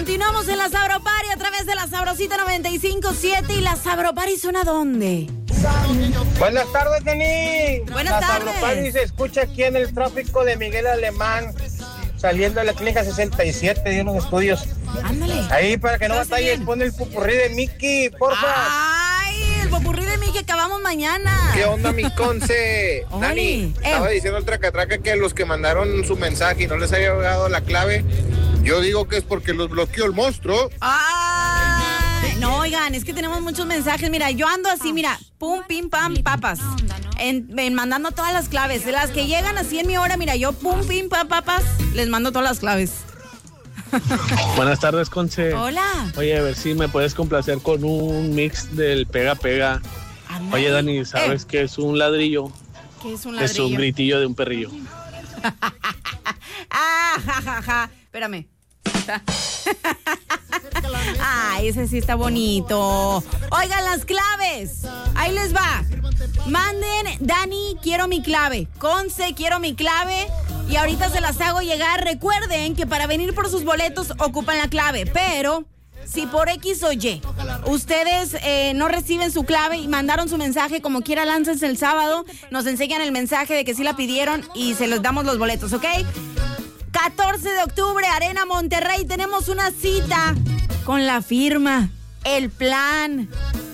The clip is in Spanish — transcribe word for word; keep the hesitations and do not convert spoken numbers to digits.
Continuamos en la Sabropari a través de la Sabrosita noventa y cinco punto siete. ¿Y la Sabropari suena dónde? Buenas tardes, Denis. Buenas la tardes. La Sabropari se escucha aquí en el tráfico de Miguel Alemán, saliendo de la clínica sesenta y siete de unos estudios. Ándale. Ahí, para que no Entonces, batalles, bien. pon el pupurrí de Mickey, porfa. ¡Ay! El popurrí de mí que acabamos mañana. ¿Qué onda, mi conce? Oli, Dani, eh. estaba diciendo el tracatraca que los que mandaron su mensaje y no les haya llegado la clave, yo digo que es porque los bloqueó el monstruo. Ay, no, oigan, es que tenemos muchos mensajes. Mira, yo ando así, mira, pum, pim, pam, papas. En, en mandando todas las claves. De las que llegan así en mi hora, mira, yo pum, pim, pam, papas, les mando todas las claves. Buenas tardes, Conce. Hola. Oye, a ver si me puedes complacer con un mix del Pega Pega. Ándale. Oye, Dani, ¿sabes Eh, qué es un ladrillo? ¿Qué es un Es un ladrillo? gritillo de un perrillo. Ah, ja, ja, ja. Espérame. Ay, ese sí está bonito. Oigan, las claves. Ahí les va. Manden, Dani, quiero mi clave. Conce, quiero mi clave. Y ahorita se las hago llegar. Recuerden que para venir por sus boletos ocupan la clave. Pero si por X o Y ustedes eh, no reciben su clave y mandaron su mensaje, como quiera, láncense el sábado. Nos enseñan el mensaje de que sí la pidieron y se los damos los boletos, ¿ok? catorce de octubre, Arena Monterrey. Tenemos una cita con La Firma, El Plan,